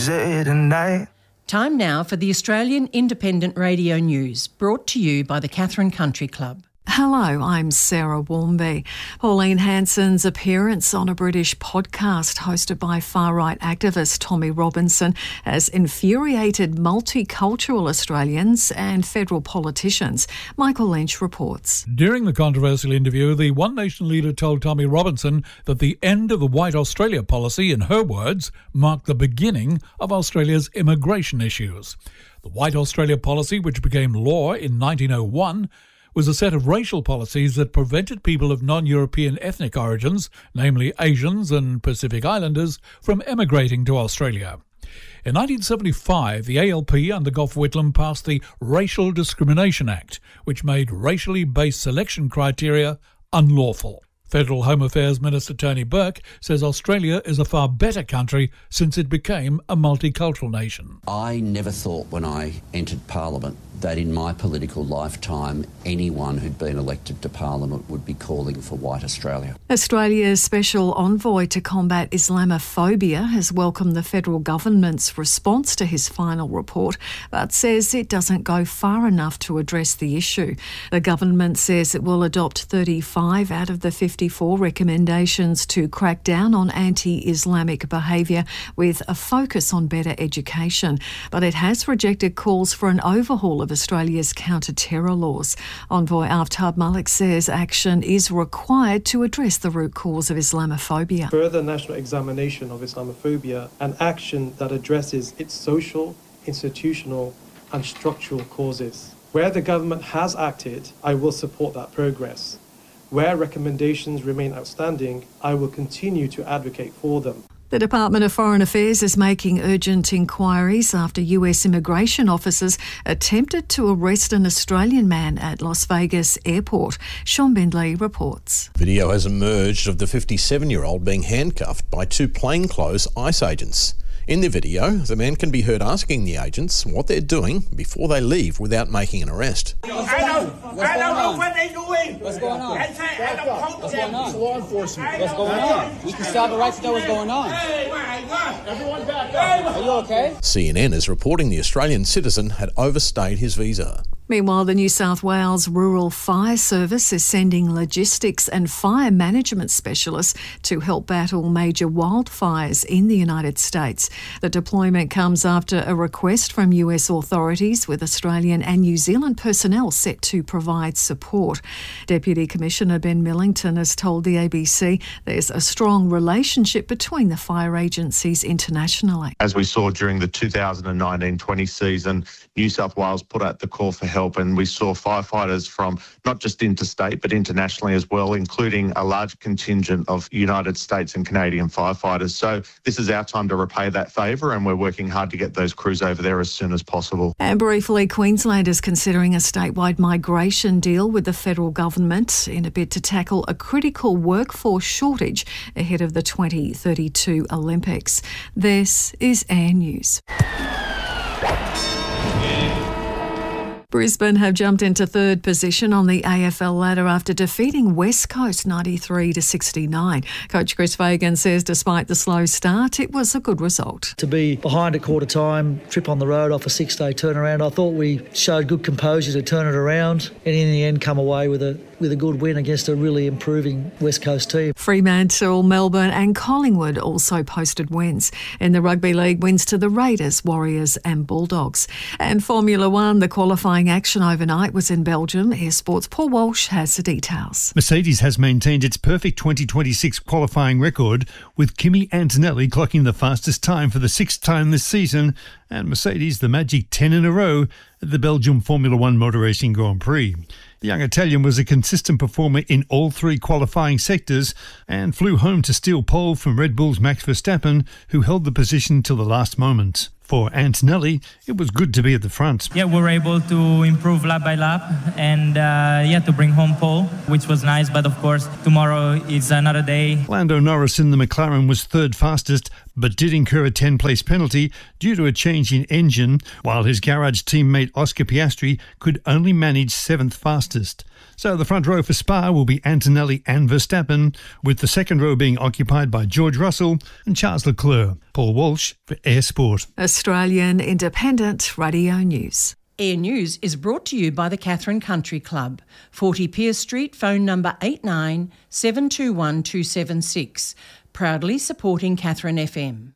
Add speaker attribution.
Speaker 1: easy tonight.
Speaker 2: Time now for the Australian Independent Radio News, brought to you by the Catherine Country Club.
Speaker 3: Hello, I'm Sarah Warmby. Pauline Hanson's appearance on a British podcast hosted by far-right activist Tommy Robinson has infuriated multicultural Australians and federal politicians. Michael Lynch reports.
Speaker 4: During the controversial interview, the One Nation leader told Tommy Robinson that the end of the White Australia policy, in her words, marked the beginning of Australia's immigration issues. The White Australia policy, which became law in 1901, was a set of racial policies that prevented people of non-European ethnic origins, namely Asians and Pacific Islanders, from emigrating to Australia. In 1975, the ALP under Gough Whitlam passed the Racial Discrimination Act, which made racially based selection criteria unlawful. Federal Home Affairs Minister Tony Burke says Australia is a far better country since it became a multicultural nation.
Speaker 5: I never thought when I entered Parliament that in my political lifetime anyone who'd been elected to Parliament would be calling for white Australia.
Speaker 3: Australia's Special Envoy to combat Islamophobia has welcomed the federal government's response to his final report, but says it doesn't go far enough to address the issue. The government says it will adopt 35 out of the 54 recommendations to crack down on anti-Islamic behaviour with a focus on better education, but it has rejected calls for an overhaul of Australia's counter-terror laws. Envoy Aftab Malik says action is required to address the root cause of Islamophobia.
Speaker 6: Further national examination of Islamophobia and action that addresses its social, institutional and structural causes. Where the government has acted, I will support that progress. Where recommendations remain outstanding, I will continue to advocate for them.
Speaker 3: The Department of Foreign Affairs is making urgent inquiries after US immigration officers attempted to arrest an Australian man at Las Vegas airport. Sean Bindley reports.
Speaker 7: Video has emerged of the 57-year-old being handcuffed by two plainclothes ICE agents. In the video, the man can be heard asking the agents what they're doing before they leave without making an arrest.
Speaker 8: I don't know what they're doing. What's going on? What's going on? It's law enforcement. What's going on? We can still have the right to know what's going on. Everyone back up. Are you okay?
Speaker 7: CNN is reporting the Australian citizen had overstayed his visa.
Speaker 3: Meanwhile, the New South Wales Rural Fire Service is sending logistics and fire management specialists to help battle major wildfires in the United States. The deployment comes after a request from US authorities, with Australian and New Zealand personnel set to provide support. Deputy Commissioner Ben Millington has told the ABC there's a strong relationship between the fire agencies internationally.
Speaker 9: As we saw during the 2019-20 season, New South Wales put out the call for help, and we saw firefighters from not just interstate but internationally as well, including a large contingent of United States and Canadian firefighters. So this is our time to repay that favour, and we're working hard to get those crews over there as soon as possible.
Speaker 3: And briefly, Queensland is considering a statewide migration deal with the federal government in a bid to tackle a critical workforce shortage ahead of the 2032 Olympics. This is Air News. Brisbane have jumped into third position on the AFL ladder after defeating West Coast 93-69. Coach Chris Fagan says despite the slow start, it was a good result.
Speaker 10: To be behind at quarter time, trip on the road off a 6-day turnaround, I thought we showed good composure to turn it around and in the end come away with a good win against a really improving West Coast team.
Speaker 3: Fremantle, Melbourne and Collingwood also posted wins. In the Rugby League, wins to the Raiders, Warriors and Bulldogs. And Formula One, the qualifying action overnight was in Belgium. Air Sports' Paul Walsh has the details.
Speaker 11: Mercedes has maintained its perfect 2026 qualifying record, with Kimi Antonelli clocking the fastest time for the sixth time this season, and Mercedes the magic 10 in a row at the Belgium Formula One Motor Racing Grand Prix. The young Italian was a consistent performer in all three qualifying sectors and flew home to steal pole from Red Bull's Max Verstappen, who held the position till the last moment. For Antonelli, it was good to be at the front.
Speaker 12: Yeah, we were able to improve lap by lap and to bring home pole, which was nice. But of course, tomorrow is another day.
Speaker 11: Lando Norris in the McLaren was third fastest, but did incur a 10-place penalty due to a change in engine, while his garage teammate Oscar Piastri could only manage 7th fastest. So the front row for Spa will be Antonelli and Verstappen, with the second row being occupied by George Russell and Charles Leclerc. Paul Walsh for Air Sport.
Speaker 3: Australian Independent Radio News.
Speaker 2: Air News is brought to you by the Katherine Country Club, 40 Pearce Street, phone number 89 721 276, proudly supporting Katherine FM.